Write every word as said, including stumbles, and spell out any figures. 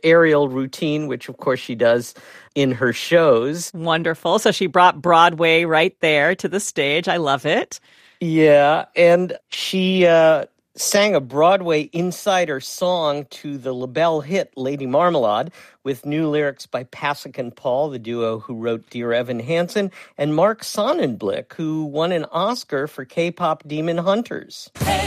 aerial routine, which of course she does in her shows. Wonderful. So she brought Broadway right there to the stage. I love it. Yeah, and she uh, sang a Broadway insider song to the LaBelle hit Lady Marmalade with new lyrics by Pasek and Paul, the duo who wrote Dear Evan Hansen, and Mark Sonnenblick, who won an Oscar for K-pop Demon Hunters.